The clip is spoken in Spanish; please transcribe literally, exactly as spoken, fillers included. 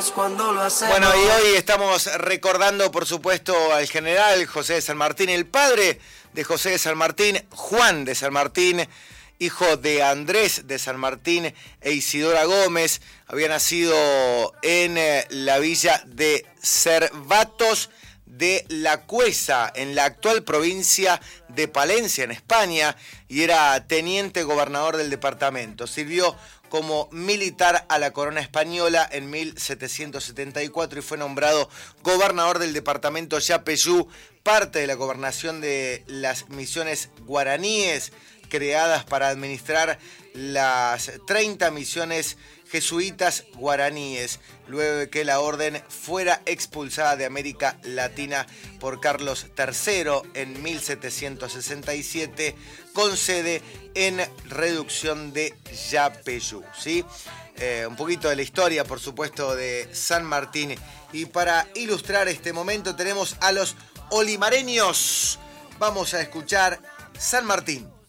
cuando lo hacemos. Bueno, y hoy estamos recordando, por supuesto, al general José de San Martín, el padre de José de San Martín, Juan de San Martín, hijo de Andrés de San Martín e Isidora Gómez. Había nacido en la villa de Cervatos de la Cuesa, en la actual provincia de Palencia, en España, y era teniente gobernador del departamento. Sirvió como militar a la corona española en mil setecientos setenta y cuatro y fue nombrado gobernador del departamento Yapeyú, parte de la gobernación de las misiones guaraníes, creadas para administrar las treinta misiones jesuitas guaraníes, luego de que la orden fuera expulsada de América Latina por Carlos tercero en mil setecientos sesenta y siete, con sede en Reducción de Yapeyú, ¿sí? Eh, un poquito de la historia, por supuesto, de San Martín. Y para ilustrar este momento tenemos a los olimareños. Vamos a escuchar San Martín.